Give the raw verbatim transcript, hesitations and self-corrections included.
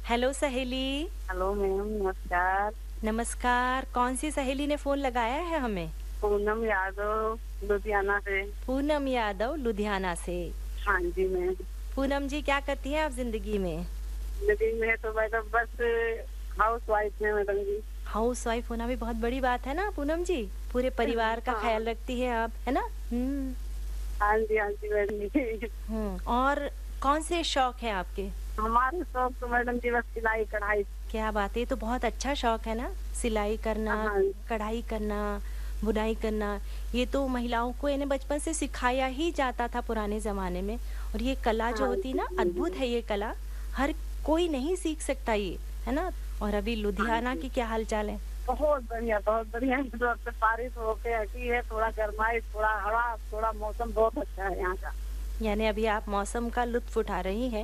Hello सहेली। Hello ma'am, नमस्कार। नमस्कार। कौन सी सहेली ने फ़ोन लगाया है हमें? पूनम यादव, लुधियाना से। पूनम यादव लुधियाना से। हाँ जी मैम। पूनम जी क्या करती हैं आप ज़िंदगी में? ज़िंदगी में तो मैडम बस हाउस वाइफ है मैडम जी। हाउसवाइफ होना भी बहुत बड़ी बात है ना पूनम जी? पूरे परिवार का हाँ। ख़्याल रखती हैं आप, है ना? हुँ। हाँ जी, हाँ जी मैडम जी। हुँ, और कौन से शौक हैं आपके? हमारे शौक तो मैडम जी बस सिलाई कढ़ाई। क्या बात है, ये तो बहुत अच्छा शौक है ना? सिलाई करना, हाँ। कढ़ाई करना, बुनाई करना, ये तो महिलाओं को यानी बचपन से सिखाया ही जाता था पुराने ज़माने में। और ये कला जो हाँ होती है जी, ना, हाँ अद्भुत जी। है ये कला, हर कोई नहीं सीख सकता ये, है ना? और अभी हाँ लुधियाना जी। की क्या हाल-चाल है? बहुत बढ़िया, बहुत बढ़िया। इधर से बारिश होके हटी है, थोड़ा गरमाइश, थोड़ा हवा, थोड़ा मौसम बहुत अच्छा है यहाँ का। यानी अभी आप मौसम का लुत्फ़ उठा रही हैं।